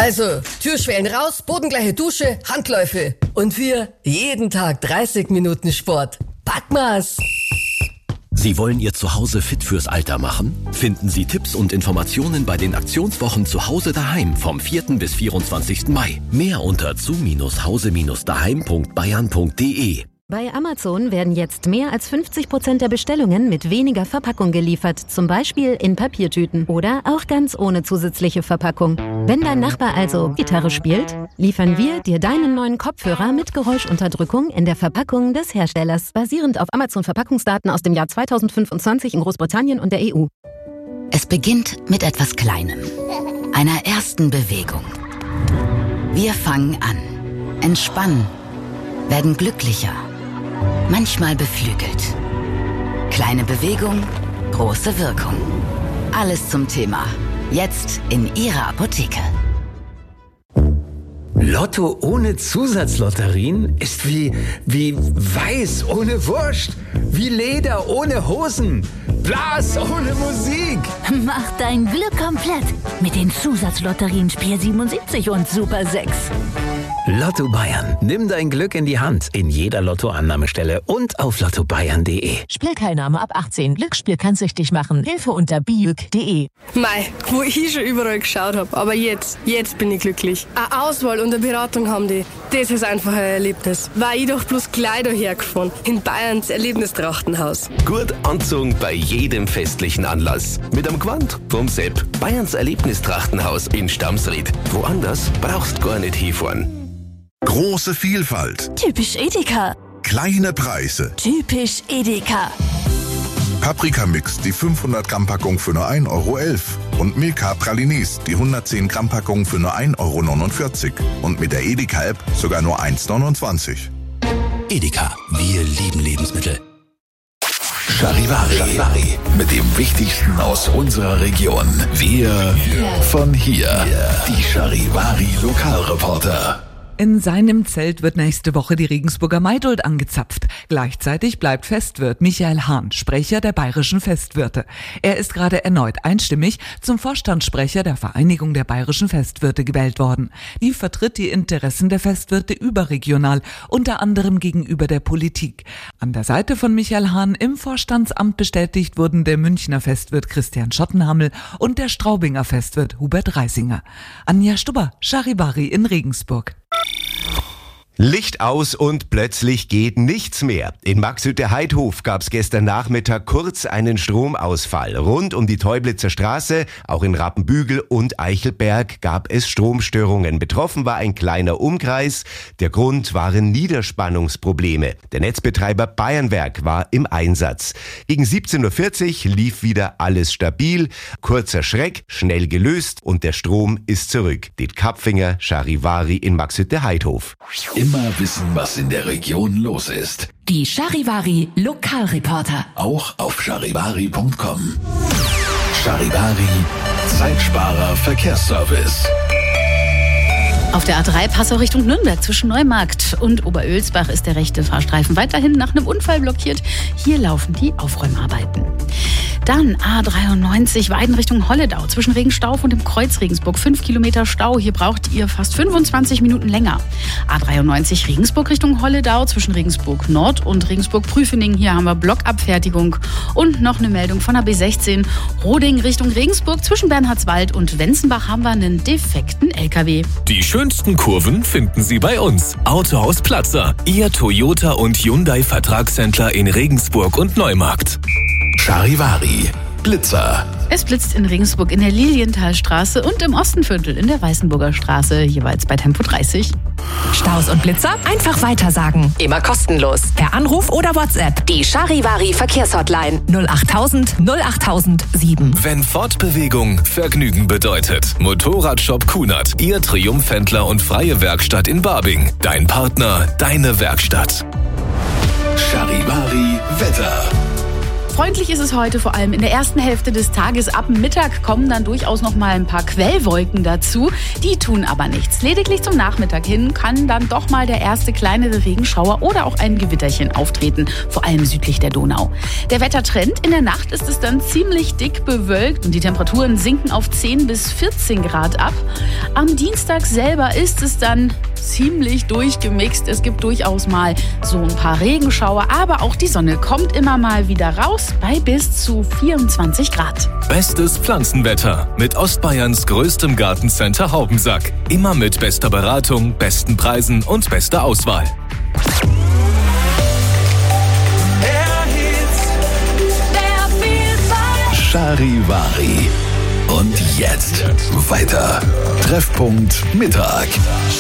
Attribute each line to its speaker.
Speaker 1: Also, Türschwellen raus, bodengleiche Dusche, Handläufe. Und wir jeden Tag 30 Minuten Sport. Packmas!
Speaker 2: Sie wollen Ihr Zuhause fit fürs Alter machen? Finden Sie Tipps und Informationen bei den Aktionswochen Zuhause daheim vom 4. bis 24. Mai. Mehr unter zu-hause-daheim.bayern.de.
Speaker 3: Bei Amazon werden jetzt mehr als 50% der Bestellungen mit weniger Verpackung geliefert, zum Beispiel in Papiertüten oder auch ganz ohne zusätzliche Verpackung. Wenn dein Nachbar also Gitarre spielt, liefern wir dir deinen neuen Kopfhörer mit Geräuschunterdrückung in der Verpackung des Herstellers, basierend auf Amazon-Verpackungsdaten aus dem Jahr 2025 in Großbritannien und der EU.
Speaker 4: Es beginnt mit etwas Kleinem, einer ersten Bewegung. Wir fangen an, entspannen, werden glücklicher. Manchmal beflügelt. Kleine Bewegung, große Wirkung. Alles zum Thema. Jetzt in Ihrer Apotheke.
Speaker 5: Lotto ohne Zusatzlotterien ist wie Weiß ohne Wurst. Wie Leder ohne Hosen. Blas ohne Musik.
Speaker 6: Mach dein Glück komplett mit den Zusatzlotterien Spiel 77 und Super 6.
Speaker 5: Lotto Bayern. Nimm dein Glück in die Hand. In jeder Lottoannahmestelle und auf lottobayern.de.
Speaker 7: Spielteilnahme ab 18. Glücksspiel kann süchtig machen. Hilfe unter biüg.de.
Speaker 8: Mei, wo ich schon überall geschaut habe. Aber jetzt bin ich glücklich. Eine Auswahl und eine Beratung haben die. Das ist einfach ein Erlebnis. War ich doch bloß gleich daher gefahren. In Bayerns Erlebnistrachtenhaus.
Speaker 9: Gut anzogen bei jedem festlichen Anlass. Mit einem Gewand vom Sepp. Bayerns Erlebnistrachtenhaus in Stamsried. Woanders brauchst gar nicht hinfahren.
Speaker 10: Große Vielfalt.
Speaker 6: Typisch Edeka.
Speaker 10: Kleine Preise.
Speaker 6: Typisch Edeka.
Speaker 10: Paprikamix, die 500 Gramm Packung für nur 1,11 Euro. Und Milka Pralines, die 110 Gramm Packung für nur 1,49 Euro. Und mit der Edeka-App sogar nur 1,29 €.
Speaker 2: Edeka, wir lieben Lebensmittel.
Speaker 11: Charivari. Mit dem Wichtigsten aus unserer Region. Wir von hier. Die Charivari Lokalreporter.
Speaker 12: In seinem Zelt wird nächste Woche die Regensburger Maidult angezapft. Gleichzeitig bleibt Festwirt Michael Hahn, Sprecher der bayerischen Festwirte. Er ist gerade erneut einstimmig zum Vorstandssprecher der Vereinigung der bayerischen Festwirte gewählt worden. Die vertritt die Interessen der Festwirte überregional, unter anderem gegenüber der Politik. An der Seite von Michael Hahn im Vorstandsamt bestätigt wurden der Münchner Festwirt Christian Schottenhammel und der Straubinger Festwirt Hubert Reisinger. Anja Stubber, Charivari in Regensburg.
Speaker 13: Licht aus und plötzlich geht nichts mehr. In Maxhütte-Heidhof gab es gestern Nachmittag kurz einen Stromausfall. Rund um die Teublitzer Straße, auch in Rappenbügel und Eichelberg gab es Stromstörungen. Betroffen war ein kleiner Umkreis. Der Grund waren Niederspannungsprobleme. Der Netzbetreiber Bayernwerk war im Einsatz. Gegen 17:40 Uhr lief wieder alles stabil. Kurzer Schreck, schnell gelöst und der Strom ist zurück. Det Kapfinger, Charivari in Maxhütte-Heidhof.
Speaker 11: Immer wissen, was in der Region los ist.
Speaker 6: Die Charivari Lokalreporter.
Speaker 11: Auch auf charivari.com. Charivari, Zeitsparer Verkehrsservice.
Speaker 14: Auf der A3 Passau Richtung Nürnberg zwischen Neumarkt und Oberölsbach ist der rechte Fahrstreifen weiterhin nach einem Unfall blockiert. Hier laufen die Aufräumarbeiten. Dann A93 Weiden Richtung Holledau zwischen Regenstauf und dem Kreuz Regensburg. 5 Kilometer Stau. Hier braucht ihr fast 25 Minuten länger. A93 Regensburg Richtung Holledau zwischen Regensburg Nord und Regensburg Prüfening. Hier haben wir Blockabfertigung. Und noch eine Meldung von der B16 Roding Richtung Regensburg zwischen Bernhardswald und Wenzenbach haben wir einen defekten LKW.
Speaker 15: Die schönsten Kurven finden Sie bei uns. Autohaus Platzer. Ihr Toyota und Hyundai Vertragshändler in Regensburg und Neumarkt.
Speaker 11: Charivari, Blitzer.
Speaker 14: Es blitzt in Regensburg in der Lilienthalstraße und im Ostenviertel in der Weißenburger Straße, jeweils bei Tempo 30.
Speaker 16: Staus und Blitzer einfach weitersagen. Immer kostenlos. Per Anruf oder WhatsApp. Die Charivari Verkehrshotline 08000 08007.
Speaker 15: Wenn Fortbewegung Vergnügen bedeutet. Motorradshop Kunert. Ihr Triumphhändler und freie Werkstatt in Barbing. Dein Partner, deine Werkstatt.
Speaker 11: Charivari Wetter.
Speaker 14: Freundlich ist es heute vor allem in der ersten Hälfte des Tages. Ab Mittag kommen dann durchaus noch mal ein paar Quellwolken dazu. Die tun aber nichts. Lediglich zum Nachmittag hin kann dann doch mal der erste kleinere Regenschauer oder auch ein Gewitterchen auftreten, vor allem südlich der Donau. Der Wettertrend: in der Nacht ist es dann ziemlich dick bewölkt und die Temperaturen sinken auf 10 bis 14 Grad ab. Am Dienstag selber ist es dann ziemlich durchgemixt. Es gibt durchaus mal so ein paar Regenschauer, aber auch die Sonne kommt immer mal wieder raus bei bis zu 24 Grad.
Speaker 15: Bestes Pflanzenwetter mit Ostbayerns größtem Gartencenter Haubensack. Immer mit bester Beratung, besten Preisen und bester Auswahl.
Speaker 11: Charivari. Und jetzt weiter. Treffpunkt Mittag.